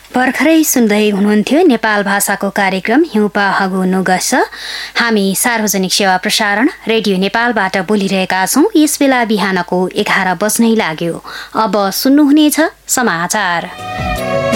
भर्खरै सुन्दै हुनुहुन्थ्यो नेपाल भाषाको कार्यक्रम हिउँपा हगु नुगस। हामी सार्वजनिक सेवा प्रसारण रेडियो नेपालबाट बोलिरहेका छौं। यस बेला बिहानको 11 बज्नै लाग्यो। अब सुन्नुहुनेछ समाचार।